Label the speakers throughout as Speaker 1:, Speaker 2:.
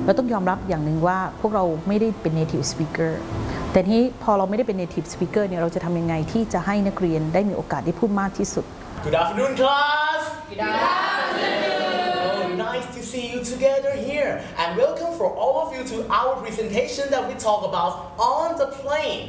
Speaker 1: เราต้องยอมรับอย่างหนึ่งว่าพวกเราไม่ได้เป็น native speaker แต่ที่พอเราไม่ได้เป็น native speaker เนี่ยเราจะทำยังไงที่จะให้นักเรียนได้มีโอกาสได้พูดมากที่สุด
Speaker 2: Good afternoon, class.
Speaker 3: Good afternoon.
Speaker 2: Oh, nice to see you together here, and welcome for all of you to our presentation that we talk about on the plane.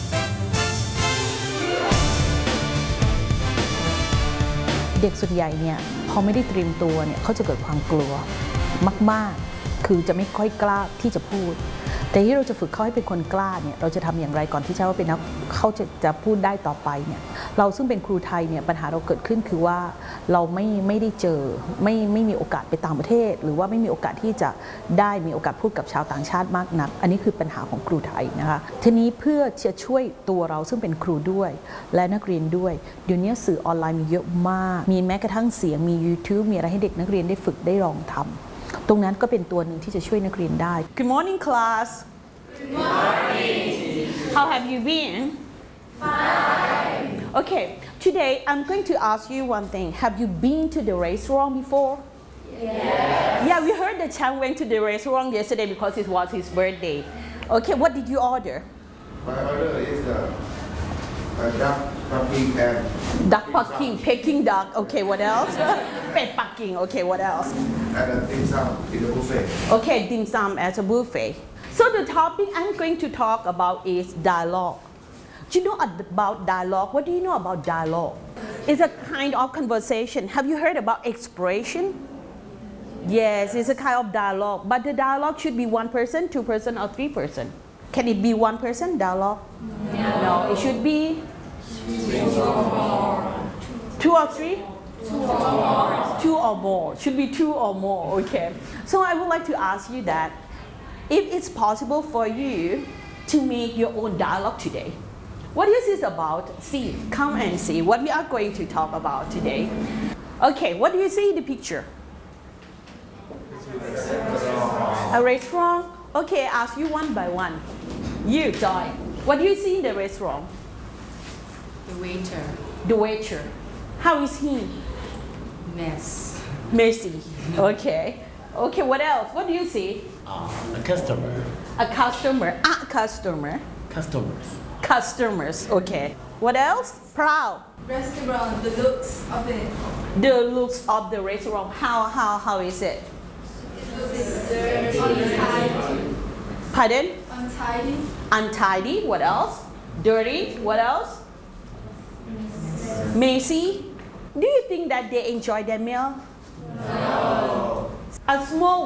Speaker 1: เด็กส่วนใหญ่เนี่ยพอไม่ได้เตรียมตัวเนี่ยเขาจะเกิดความกลัวมากๆคือจะไม่ค่อยกล้าที่จะพูดแต่ที่เราจะฝึกเขาให้เป็นคนกล้าเนี่ยเราจะทำอย่างไรก่อนที่จะว่าเป็นนักเขาจะพูดได้ต่อไปเนี่ยเราซึ่งเป็นครูไทยเนี่ยปัญหาเราเกิดขึ้นคือว่าเราไม่ได้เจอไม่มีโอกาสไปต่างประเทศหรือว่าไม่มีโอกาสที่จะได้มีโอกาสพูดกับชาวต่างชาติมากนักอันนี้คือปัญหาของครูไทยนะคะทีนี้เพื่อจะช่วยตัวเราซึ่งเป็นครูด้วยและนักเรียนด้วยเดี๋ยวนี้สื่อออนไลน์มีเยอะมากมีแม้กระทั่งเสียงมี YouTube มีอะไรให้เด็กนักเรียนได้ฝึกได้ลองทำตรงนั้นก็เป็นตัวหนึ่งที่จะช่วยนักเรียนได้ Good morning class
Speaker 3: Good morning.
Speaker 1: How have you been?
Speaker 3: Fine.
Speaker 1: Okay, today I'm going to ask you one thing. Have you been to the restaurant before?
Speaker 3: Yes.
Speaker 1: Yeah, we heard that Chang went to the restaurant yesterday because it was his birthday. Okay, what did you order?
Speaker 4: My order is duck Peking and
Speaker 1: Duck Peking, Peking duck. Okay, what else? Pet Peking. Okay, what else?
Speaker 4: and a dim sum in the buffet.
Speaker 1: Okay, dim sum as a buffet. So the topic I'm going to talk about is dialogue. Do you know about dialogue? What do you know about dialogue? It's a kind of conversation. Have you heard about expression? Yes, it's a kind of dialogue. But the dialogue should be one person, two person, or three person. Can it be one person dialogue? No, it should be two or three? Two or more. Should be two or more. Okay. So I would like to ask you that if it's possible for you to make your own dialogue today, what is this about? See, come and see what we are going to talk about today. Okay, what do you see in the picture? A restaurant? Okay, I ask you one by one. You, Joy, what do you see in the restaurant?
Speaker 3: The waiter.
Speaker 1: The waiter. How is he?
Speaker 3: Mess.
Speaker 1: Messy. Okay. Okay, what else? What do you see?
Speaker 2: A customer.
Speaker 1: A customer. A customer.
Speaker 2: Customers.
Speaker 1: Customers. Okay. What else? Proud.
Speaker 3: Restaurant. The looks of it.
Speaker 1: The looks of the restaurant. How is it?
Speaker 3: Untidy.
Speaker 1: Pardon?
Speaker 3: Untidy.
Speaker 1: Untidy. What else? Dirty. What else? Messy. Do you think that they enjoy their meal? No. A small